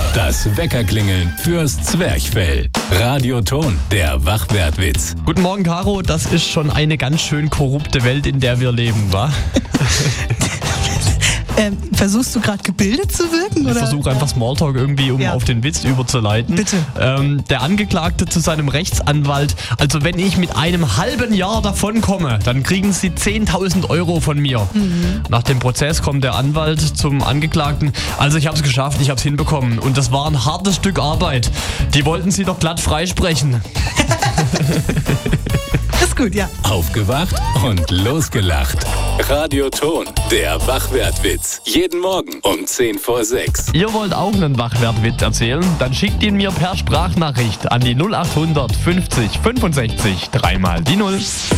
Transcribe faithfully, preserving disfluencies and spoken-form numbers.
Das Weckerklingeln fürs Zwerchfell. Radioton, der Wachwertwitz. Guten Morgen, Caro. Das ist schon eine ganz schön korrupte Welt, in der wir leben, wa? Ähm, versuchst du gerade gebildet zu wirken? Oder? Ich versuche einfach Smalltalk irgendwie, um Ja. auf den Witz überzuleiten. Bitte. Ähm, der Angeklagte zu seinem Rechtsanwalt: Also wenn ich mit einem halben Jahr davonkomme, dann kriegen Sie zehntausend Euro von mir. Mhm. Nach dem Prozess kommt der Anwalt zum Angeklagten: Also ich habe es geschafft, ich habe es hinbekommen. Und das war ein hartes Stück Arbeit. Die wollten Sie doch glatt freisprechen. Ist gut, ja. Aufgewacht und losgelacht. Radioton, der Wachwertwitz. Jeden Morgen um zehn vor sechs. Ihr wollt auch einen Wachwertwitz erzählen? Dann schickt ihn mir per Sprachnachricht an die null acht hundert fünfzig fünfundsechzig dreimal die null.